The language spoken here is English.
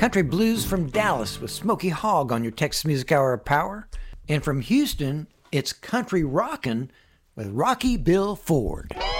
Country blues from Dallas with Smokey Hogg on your Texas Music Hour of Power. And from Houston, it's country rockin' with Rocky Bill Ford.